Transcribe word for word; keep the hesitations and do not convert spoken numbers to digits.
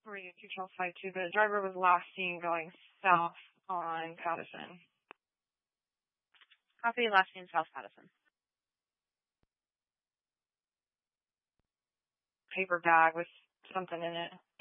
three two twelve five two. The driver was last seen going south on Patterson. Copy, last seen South Patterson. Paper bag with something in it.